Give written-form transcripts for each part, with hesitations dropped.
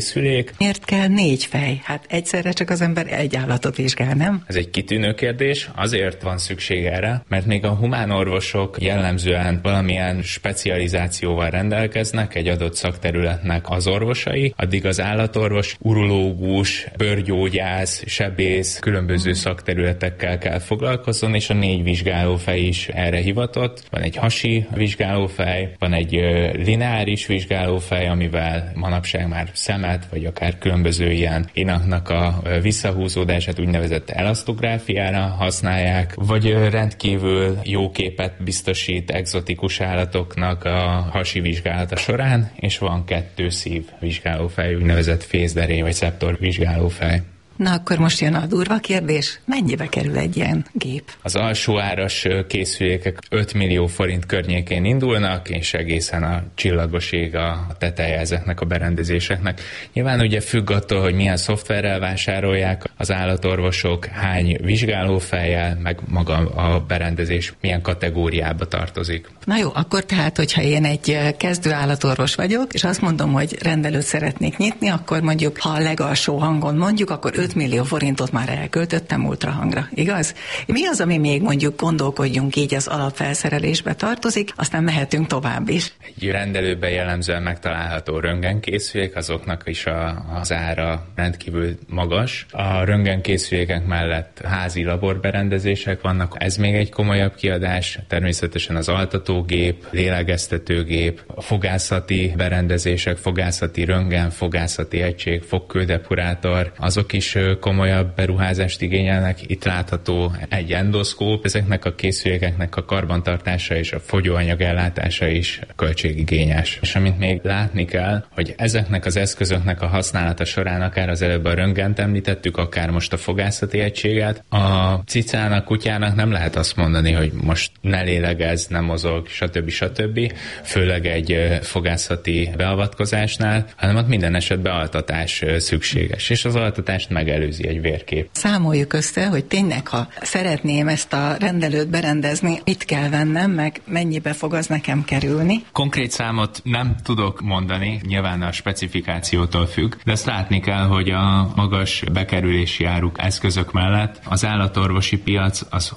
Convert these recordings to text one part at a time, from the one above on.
szülék. Miért kell 4 fej? Hát egyszerre csak az ember egy állatot vizsgál, nem? Ez egy kitűnő kérdés, azért van szükség erre, mert még a humánorvosok jellemzően valamilyen specializációval rendelkeznek, egy adott szakterületnek az orvosai, addig az állatorvos, urológus, bőrgyógyász, sebész, különböző szakterületekkel kell foglalkozzon, és a 4 vizsgálófej is erre hivatott. Van egy hasi vizsgálófej, van egy lineáris vizsgálófej, amivel manapság már szemet, vagy akár különböző ilyen énaknak a visszahúzódását úgynevezett elasztográfiára használják, vagy rendkívül jó képet biztosít egzotikus állatoknak a hasi vizsgálata során, és van 2 szív vizsgálófej, úgynevezett fészderé vagy szeptor vizsgálófej. Na akkor most jön a durva kérdés, mennyibe kerül egy ilyen gép? Az alsó áras készülékek 5 millió forint környékén indulnak, és egészen a csillagosig a teteje ezeknek a berendezéseknek. Nyilván ugye függ attól, hogy milyen szoftverrel vásárolják az állatorvosok, hány vizsgálófejjel, meg maga a berendezés milyen kategóriába tartozik. Na jó, akkor tehát, hogyha én egy kezdő állatorvos vagyok, és azt mondom, hogy rendelőt szeretnék nyitni, akkor mondjuk, ha a legalsó hangon mondjuk, akkor 5 millió forintot már elköltöttem ultrahangra, igaz? Mi az, ami még mondjuk gondolkodjunk így az alapfelszerelésbe tartozik, aztán mehetünk tovább is. Egy rendelőben jellemzően megtalálható röntgenkészülék, azoknak is az ára rendkívül magas. A röntgenkészülékek mellett házi laborberendezések vannak, ez még egy komolyabb kiadás, természetesen az altatógép, lélegeztetőgép, a fogászati berendezések, fogászati röntgen, fogászati egység, fogkődepurátor, azok is komolyabb beruházást igényelnek. Itt látható egy endoszkóp, ezeknek a készülékeknek a karbantartása és a fogyóanyag ellátása is költségigényes. És amit még látni kell, hogy ezeknek az eszközöknek a használata során akár az előbb a röntgent említettük, akár most a fogászati egységet, a cicának, kutyának nem lehet azt mondani, hogy most ne lélegezz, ne mozog, stb. Főleg egy fogászati beavatkozásnál, hanem ott minden esetben altatás szükséges, és az altatást megelőzi egy vérkép. Számoljuk össze, hogy tényleg, ha szeretném ezt a rendelőt berendezni, mit kell vennem, meg mennyibe fog az nekem kerülni? Konkrét számot nem tudok mondani, nyilván a specifikációtól függ, de ezt látni kell, hogy a magas bekerülési áruk eszközök mellett az állatorvosi piac az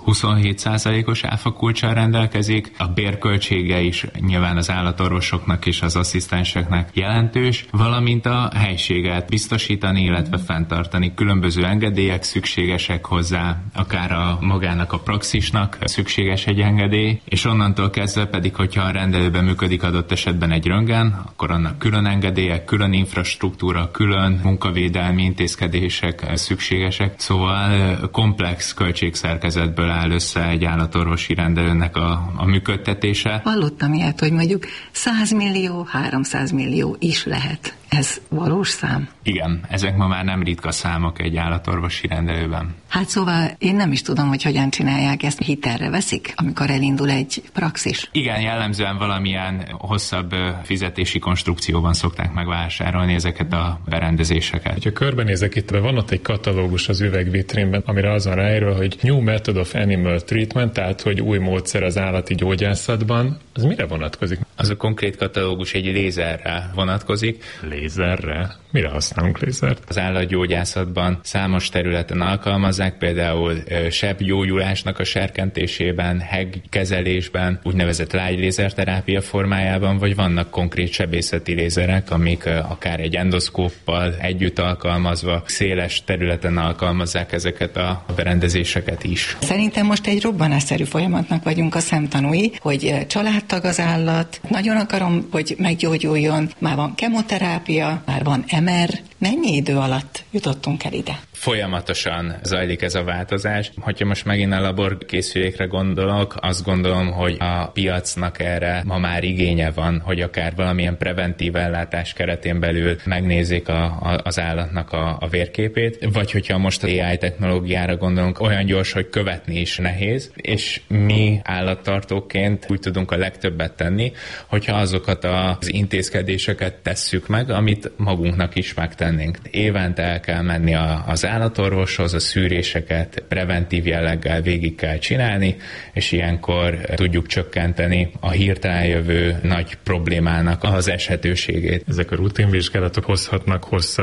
27%-os áfakulccsal rendelkezik, a bérköltsége is nyilván az állatorvosoknak és az asszisztenseknek jelentős, valamint a helységet biztosítani, illetve fenntartani. Különböző engedélyek szükségesek hozzá, akár a magának a praxisnak szükséges egy engedély, és onnantól kezdve pedig, hogyha a rendelőben működik adott esetben egy röntgen, akkor annak külön engedélyek, külön infrastruktúra, külön munkavédelmi intézkedések szükségesek. Szóval komplex költségszerkezetből áll össze egy állatorvosi rendelőnek a működtetése. Hallottam ilyet, hogy mondjuk 100 millió, 300 millió is lehet. Ez valós szám? Igen, ezek ma már nem ritka számok egy állatorvosi rendelőben. Hát szóval én nem is tudom, hogy hogyan csinálják ezt. Hitelre veszik, amikor elindul egy praxis? Igen, jellemzően valamilyen hosszabb fizetési konstrukcióban szokták megvásárolni ezeket a berendezéseket. Ha körbenézek itt, van ott egy katalógus az üvegvitrínben, amire az van ráírva, hogy New Method of Animal Treatment, tehát hogy új módszer az állati gyógyászatban. Az mire vonatkozik? Az a konkrét katalógus egy lézerre vonatkozik. Lézerre? Mire használunk lézert? Az állatgyógyászatban számos területen alkalmazzák, például sebgyógyulásnak a serkentésében, hegkezelésben, úgynevezett lágy lézerterápia formájában, vagy vannak konkrét sebészeti lézerek, amik akár egy endoszkóppal együtt alkalmazva széles területen alkalmazzák ezeket a berendezéseket is. Szerintem most egy robbanásszerű folyamatnak vagyunk a szemtanúi, hogy családtag az állat, nagyon akarom, hogy meggyógyuljon, már van kemoterápia, már van MR. Mennyi idő alatt jutottunk el ide? Folyamatosan zajlik ez a változás. Hogyha most megint a laborkészülékre gondolok, azt gondolom, hogy a piacnak erre ma már igénye van, hogy akár valamilyen preventív ellátás keretén belül megnézik az állatnak a vérképét, vagy hogyha most az AI technológiára gondolunk, olyan gyors, hogy követni is nehéz, és mi állattartóként úgy tudunk a legtöbbet tenni, hogyha azokat az intézkedéseket tesszük meg, amit magunknak is megtennénk. Évente el kell menni az az állatorvoshoz, a szűréseket preventív jelleggel végig kell csinálni, és ilyenkor tudjuk csökkenteni a hirtelen jövő nagy problémának az eshetőségét. Ezek a rutinvizsgálatok hozhatnak hosszabb